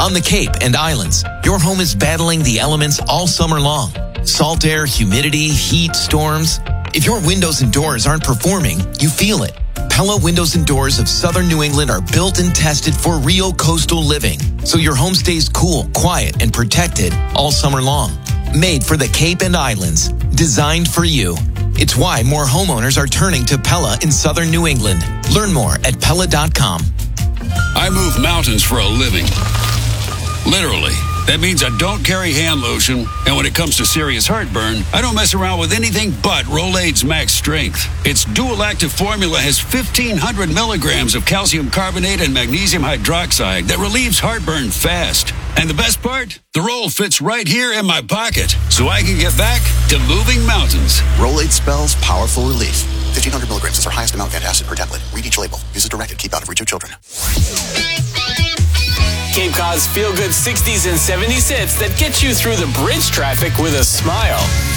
On the Cape and Islands, your home is battling the elements all summer long. Salt air, humidity, heat, storms. If your windows and doors aren't performing, you feel it. Pella Windows and Doors of Southern New England are built and tested for real coastal living, so your home stays cool, quiet, and protected all summer long. Made for the Cape and Islands, designed for you. It's why more homeowners are turning to Pella in Southern New England. Learn more at Pella.com. I move mountains for a living. Literally. That means I don't carry hand lotion, and when it comes to serious heartburn, I don't mess around with anything but Rolaids Max Strength. Its dual-active formula has 1,500 milligrams of calcium carbonate and magnesium hydroxide that relieves heartburn fast. And the best part? The roll fits right here in my pocket, so I can get back to moving mountains. Rolaids spells powerful relief. 1,500 milligrams is our highest amount of antacid per tablet. Read each label. Use as directed. Keep out of reach of children. Cape Cod's feel-good 60s and 70s hits that get you through the bridge traffic with a smile.